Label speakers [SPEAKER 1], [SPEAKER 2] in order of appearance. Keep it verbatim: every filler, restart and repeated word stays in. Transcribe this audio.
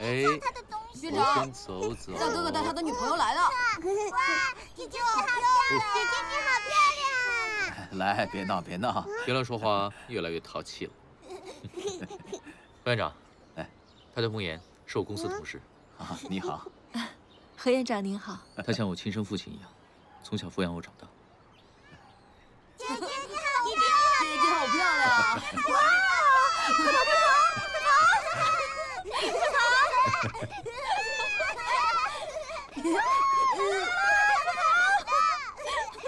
[SPEAKER 1] 哎，
[SPEAKER 2] 他的东西。
[SPEAKER 1] 院长，走走。
[SPEAKER 3] 大哥哥带他的女朋友来了。
[SPEAKER 2] 哇，姐姐好漂亮！姐姐你好漂亮！
[SPEAKER 4] 来，别闹别闹，
[SPEAKER 1] 别乱说话，越来越淘气了。副院长，
[SPEAKER 4] 哎，
[SPEAKER 1] 他叫慕言，是我公司同事。
[SPEAKER 4] 啊，你好。
[SPEAKER 5] 何院长您好。
[SPEAKER 1] 他像我亲生父亲一样，从小抚养我长大。
[SPEAKER 2] 姐姐你好漂亮！
[SPEAKER 3] 姐姐好漂亮！
[SPEAKER 2] 哇，好漂亮！